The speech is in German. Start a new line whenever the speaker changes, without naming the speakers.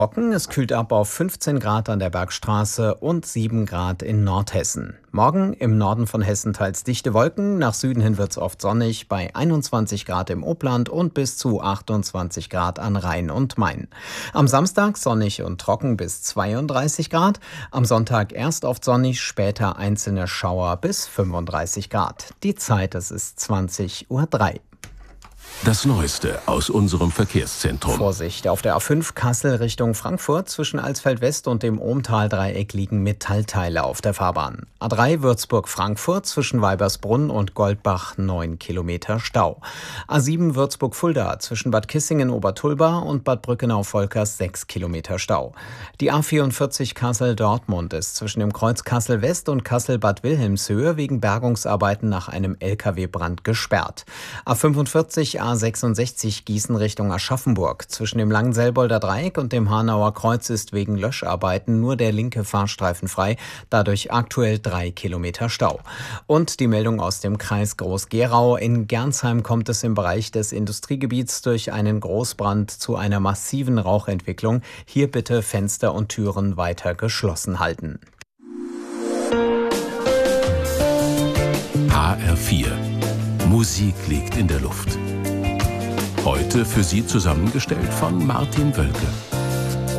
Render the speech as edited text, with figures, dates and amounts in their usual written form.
Trocken, es kühlt ab auf 15 Grad an der Bergstraße und 7 Grad in Nordhessen. Morgen im Norden von Hessen teils dichte Wolken, nach Süden hin wird's oft sonnig bei 21 Grad im Upland und bis zu 28 Grad an Rhein und Main. Am Samstag sonnig und trocken bis 32 Grad, am Sonntag erst oft sonnig, später einzelne Schauer bis 35 Grad. Die Zeit, es ist 20:03 Uhr.
Das Neueste aus unserem Verkehrszentrum.
Vorsicht, auf der A5 Kassel Richtung Frankfurt zwischen Alsfeld West und dem Ohmtal-Dreieck liegen Metallteile auf der Fahrbahn. A3 Würzburg-Frankfurt zwischen Weibersbrunn und Goldbach 9 Kilometer Stau. A7 Würzburg-Fulda zwischen Bad Kissingen-Obertulba und Bad Brückenau-Volkers 6 Kilometer Stau. Die A44 Kassel-Dortmund ist zwischen dem Kreuz Kassel West und Kassel-Bad Wilhelmshöhe wegen Bergungsarbeiten nach einem Lkw-Brand gesperrt. A45 A66 Gießen Richtung Aschaffenburg. Zwischen dem Langenselbolder Dreieck und dem Hanauer Kreuz ist wegen Löscharbeiten nur der linke Fahrstreifen frei, dadurch aktuell 3 Kilometer Stau. Und die Meldung aus dem Kreis Groß-Gerau. In Gernsheim kommt es im Bereich des Industriegebiets durch einen Großbrand zu einer massiven Rauchentwicklung. Hier bitte Fenster und Türen weiter geschlossen halten.
HR4. Musik liegt in der Luft. Heute für Sie zusammengestellt von Martin Wölke.